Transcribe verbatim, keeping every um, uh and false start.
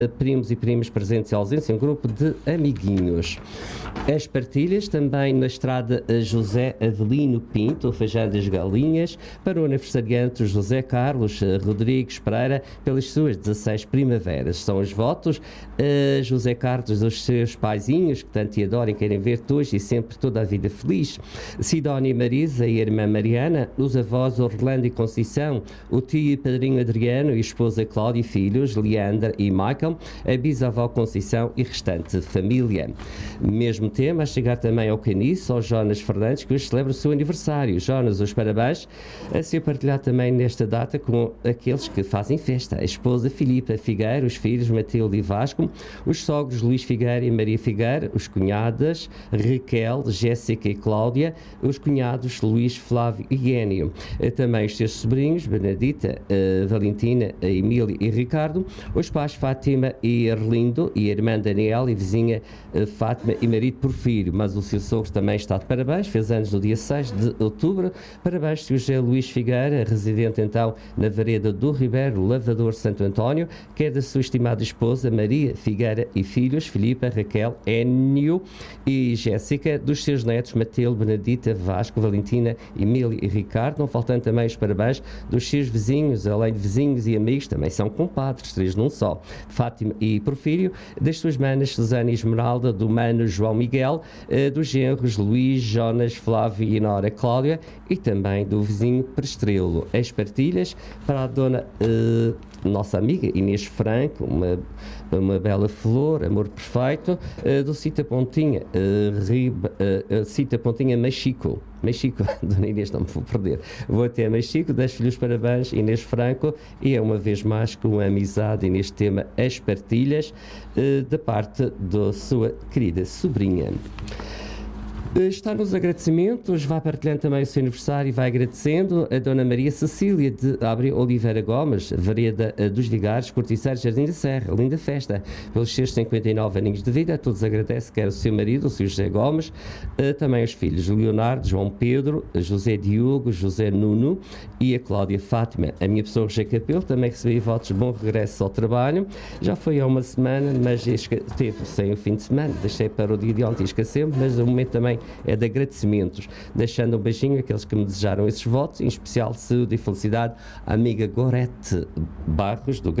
primos e primas presentes e ausentes, um grupo de amiguinhos. As partilhas também na estrada José Avelino Pinto, Feijão das Galinhas, para o aniversariante José Carlos Rodrigues Pereira, pelas suas dezasseis primaveras. São os votos a José Carlos dos seus paizinhos, que tanto te adoram e querem ver-te hoje e sempre toda a vida feliz. Sidónia e Marisa e a irmã Mariana, os avós Orlando e Conceição, o tio e padrinho Adriano e a esposa Cláudia e filhos, Leandra e Michael, a bisavó Conceição e restante família. Mesmo tema a chegar também ao Caniço, ao Jonas Fernandes, que hoje celebra o seu aniversário. Jonas, os parabéns, a ser partilhado também nesta data com aqueles que fazem festa. A esposa Filipa Figueira, os filhos Matilde e Vasco, os sogros Luís Figueira e Maria Figueira, os cunhadas Raquel, Jéssica e Cláudia, os cunhados Luís, Flávio e Énio. Também os seus sobrinhos, Benedita, Valentina, Emília e Ricardo, os pais Fátima e Arlindo e a irmã Daniela e vizinha uh, Fátima e marido Porfírio, mas o seu sogro também está de parabéns, fez anos no dia seis de outubro. Parabéns ao José Luís Figueira, residente então na Vereda do Ribeiro, Lavrador Santo António, que é da sua estimada esposa Maria Figueira e filhos, Filipa, Raquel, Énio e Jéssica, dos seus netos Matilde, Benedita, Vasco, Valentina, Emília e Ricardo, não faltando também os parabéns dos seus vizinhos, além de vizinhos e amigos, também são compadres, três num só. Fátima e Porfírio, das suas manas Susana e Esmeralda, do mano João Miguel, dos genros Luís, Jonas, Flávio e Nora Cláudia e também do vizinho Prestrelo. As partilhas para a dona uh, nossa amiga Inês Franco, uma, uma bela flor, amor perfeito, uh, do Cita Pontinha, uh, Riba, uh, uh, Cita Pontinha Mexico. Mexico, dona Inês, não me vou perder. Vou até Mexico, deixo-lhe os parabéns, Inês Franco, e é uma vez mais com a amizade neste tema as partilhas uh, da parte da sua querida sobrinha. Está nos agradecimentos, vai partilhando também o seu aniversário e vai agradecendo a Dona Maria Cecília de Abreu Oliveira Gomes, Vereda dos Vigares, Corticeiro, Jardim da Serra. Linda festa pelos seus cinquenta e nove aninhos de vida. A todos agradece, quer o seu marido, o seu José Gomes, também os filhos Leonardo, João Pedro, José Diogo, José Nuno e a Cláudia Fátima. A minha pessoa, José Capelo, também recebi votos de bom regresso ao trabalho. Já foi há uma semana, mas teve sem o fim de semana. Deixei para o dia de ontem e esquecemos, mas o momento também é de agradecimentos, deixando um beijinho àqueles que me desejaram esses votos, em especial saúde e felicidade à amiga Gorete Barros, do